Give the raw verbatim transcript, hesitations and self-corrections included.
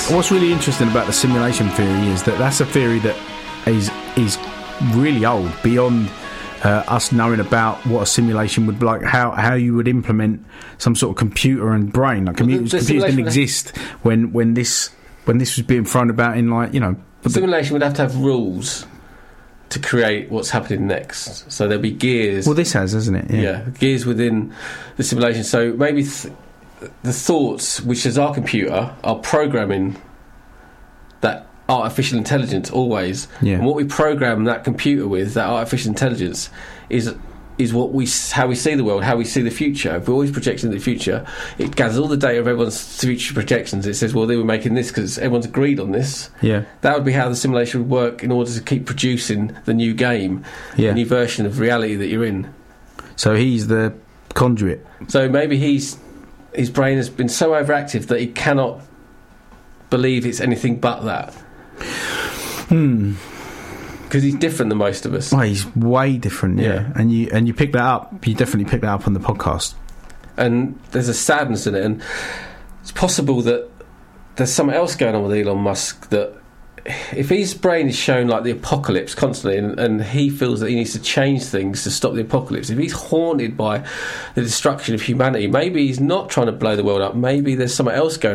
what's really interesting about the simulation theory is that that's a theory that is is really old, beyond uh, us knowing about what a simulation would be like, how how you would implement some sort of computer and brain. Like computers, well, the, the computers didn't exist when when this when this was being thrown about in, like, you know. The simulation would have to have rules to create what's happening next. So there'll be gears. Well, this has, hasn't it? Yeah, yeah gears within the simulation. So maybe th- the thoughts, which is our computer, are programming that artificial intelligence always. Yeah. And what we program that computer with, that artificial intelligence, is is what we how we see the world, how we see the future. If we're always projecting the future, it gathers all the data of everyone's future projections. It says, well, they were making this because everyone's agreed on this. Yeah. That would be how the simulation would work in order to keep producing the new game, yeah. the new version of reality that you're in. So he's the conduit. So maybe he's his brain has been so overactive that he cannot believe it's anything but that. Hmm. Because he's different than most of us. Well, he's way different, yeah. Yeah. And you and you pick that up. You definitely pick that up on the podcast. And there's a sadness in it, and it's possible that there's something else going on with Elon Musk, that if his brain is shown like the apocalypse constantly, and, and he feels that he needs to change things to stop the apocalypse, if he's haunted by the destruction of humanity, maybe he's not trying to blow the world up. Maybe there's something else going on.